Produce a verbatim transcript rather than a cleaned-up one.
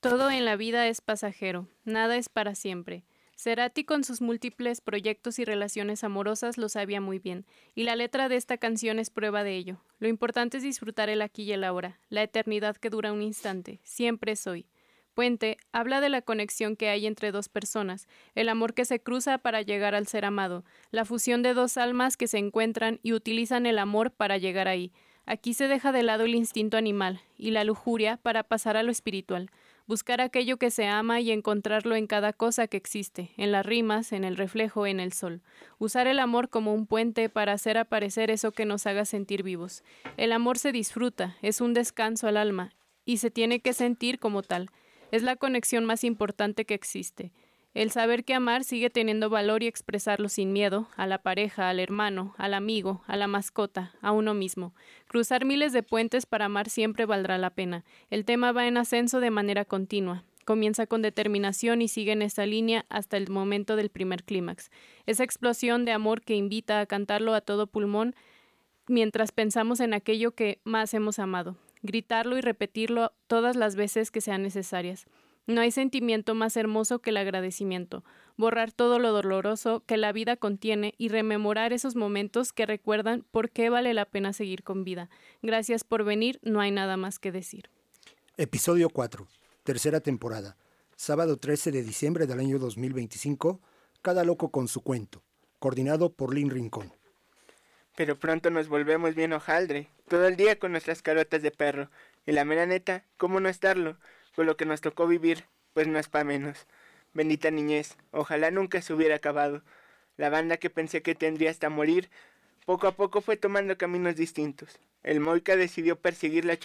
Todo en la vida es pasajero, nada es para siempre. Cerati con sus múltiples proyectos y relaciones amorosas lo sabía muy bien, y la letra de esta canción es prueba de ello. Lo importante es disfrutar el aquí y el ahora, la eternidad que dura un instante, siempre es hoy. Puente habla de la conexión que hay entre dos personas, el amor que se cruza para llegar al ser amado, la fusión de dos almas que se encuentran y utilizan el amor para llegar ahí. Aquí se deja de lado el instinto animal y la lujuria para pasar a lo espiritual, buscar aquello que se ama y encontrarlo en cada cosa que existe, en las rimas, en el reflejo, en el sol. Usar el amor como un puente para hacer aparecer eso que nos haga sentir vivos. El amor se disfruta, es un descanso al alma, y se tiene que sentir como tal. Es la conexión más importante que existe. El saber que amar sigue teniendo valor y expresarlo sin miedo, a la pareja, al hermano, al amigo, a la mascota, a uno mismo. Cruzar miles de puentes para amar siempre valdrá la pena. El tema va en ascenso de manera continua. Comienza con determinación y sigue en esta línea hasta el momento del primer clímax. Esa explosión de amor que invita a cantarlo a todo pulmón mientras pensamos en aquello que más hemos amado. Gritarlo y repetirlo todas las veces que sean necesarias. No hay sentimiento más hermoso que el agradecimiento, borrar todo lo doloroso que la vida contiene y rememorar esos momentos que recuerdan por qué vale la pena seguir con vida. Gracias por venir, no hay nada más que decir. Episodio cuatro, tercera temporada, sábado trece de diciembre del año dos mil veinticinco, Cada loco con su cuento, coordinado por Lynn Rincón. Pero pronto nos volvemos bien hojaldre, todo el día con nuestras carotas de perro, y la mera neta, ¿cómo no estarlo? Con lo que nos tocó vivir, pues no es pa' menos. Bendita niñez, ojalá nunca se hubiera acabado. La banda que pensé que tendría hasta morir, poco a poco fue tomando caminos distintos. El Moica decidió perseguir la